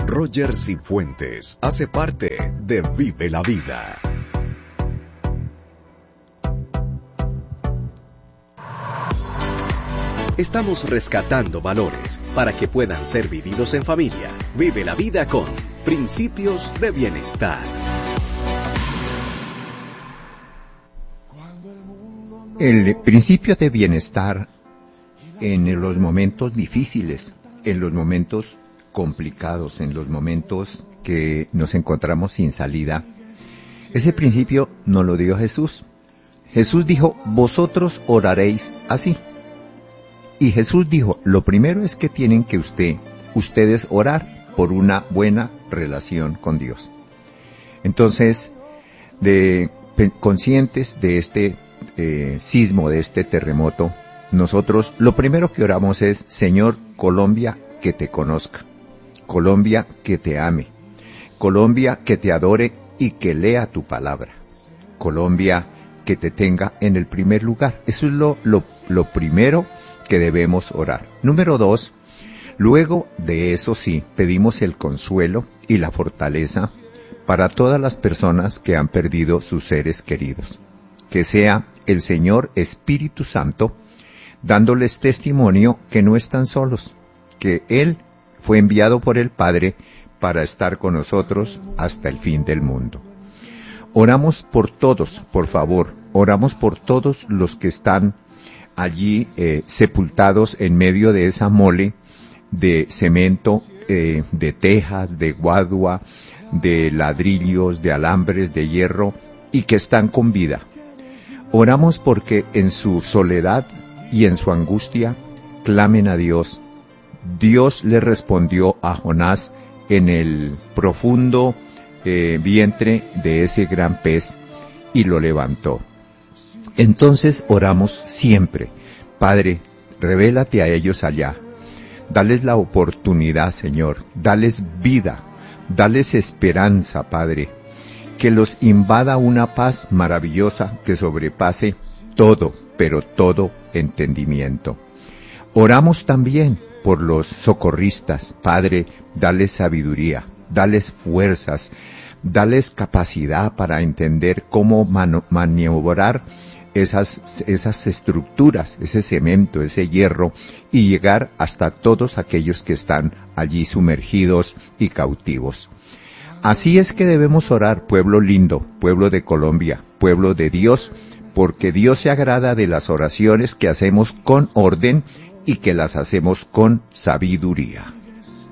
Roger Cifuentes hace parte de Vive la Vida. Estamos rescatando valores para que puedan ser vividos en familia. Vive la vida con Principios de Bienestar. El principio de bienestar en los momentos difíciles, en los momentos complicados, en los momentos que nos encontramos sin salida. Ese principio nos lo dio Jesús. Jesús dijo, vosotros oraréis así. Y Jesús dijo, lo primero es que tienen que ustedes orar por una buena relación con Dios. Entonces, conscientes de este sismo, de este terremoto, nosotros lo primero que oramos es, Señor, Colombia que te conozca, Colombia que te ame, Colombia que te adore y que lea tu palabra, Colombia que te tenga en el primer lugar. Eso es lo primero que debemos orar. Número 2, luego de eso sí, pedimos el consuelo y la fortaleza para todas las personas que han perdido sus seres queridos. Que sea el Señor Espíritu Santo dándoles testimonio que no están solos, que Él fue enviado por el Padre para estar con nosotros hasta el fin del mundo. Oramos por todos, por favor, oramos por todos los que están allí sepultados en medio de esa mole de cemento, de tejas, de guadua, de ladrillos, de alambres, de hierro, y que están con vida. Oramos porque en su soledad y en su angustia clamen a Dios. Dios le respondió a Jonás en el profundo vientre de ese gran pez y lo levantó. Entonces oramos siempre, Padre, revélate a ellos allá. Dales la oportunidad, Señor, dales vida, dales esperanza, Padre. Que los invada una paz maravillosa que sobrepase todo, pero todo entendimiento. Oramos también por los socorristas. Padre, dales sabiduría, dales fuerzas, dales capacidad para entender cómo maniobrar esas estructuras, ese cemento, ese hierro, y llegar hasta todos aquellos que están allí sumergidos y cautivos. Así es que debemos orar, pueblo lindo, pueblo de Colombia, pueblo de Dios, porque Dios se agrada de las oraciones que hacemos con orden y que las hacemos con sabiduría.